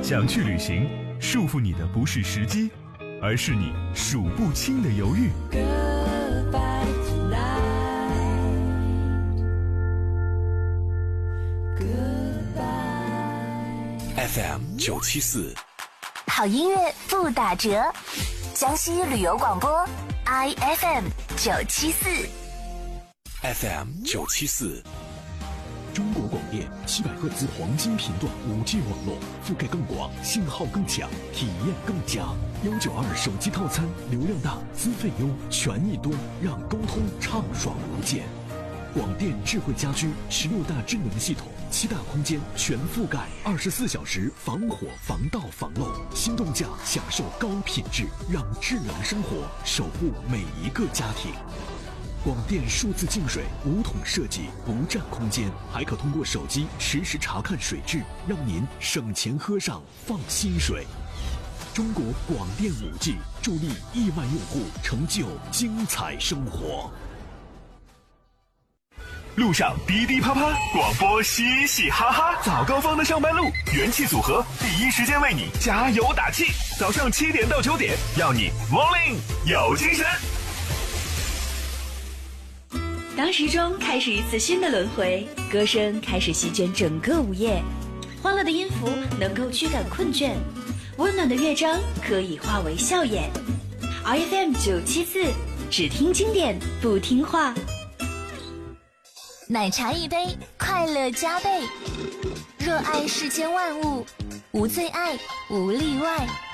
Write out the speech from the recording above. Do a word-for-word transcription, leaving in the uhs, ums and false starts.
想去旅行，束缚你的不是时机，而是你数不清的犹豫。 F M 九七四， 好音乐不打折，江西旅游广播 I F M 九七四 ，F M 九七四。 中国广电七百赫兹黄金频段 五 G 网络，覆盖更广，信号更强，体验更佳。一九二手机套餐，流量大，资费优，权益多，让沟通畅爽无间。广电智慧家居十六大智能系统，七大空间全覆盖，二十四小时防火防盗防漏。心动价享受高品质，让智能生活守护每一个家庭。广电数字净水无桶设计，不占空间，还可通过手机实时查看水质，让您省钱喝上放心水。中国广电 五 G 助力亿万用户成就精彩生活。 路上滴滴啪啪，广播嘻嘻哈哈，早高峰的上班路，元气组合第一时间为你加油打气。早上七点到九点，要你 morning 有精神。 当时钟开始一次新的轮回，歌声开始席卷整个午夜，欢乐的音符能够驱赶困倦，温暖的乐章可以化为笑颜。I F M 九七四，只听经典不听话。 奶茶一杯，快乐加倍。热爱世间万物，无最爱，无例外。